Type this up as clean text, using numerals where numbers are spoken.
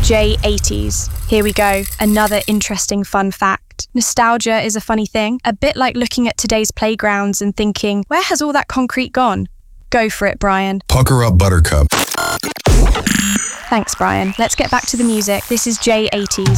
J80s. Here we go, another interesting fun fact. Nostalgia is a funny thing, a bit like looking at today's playgrounds and thinking, where has all that concrete gone? Go for it, Brian. Pucker up, Buttercup. Thanks, Brian. Let's get back to the music. This is J80s.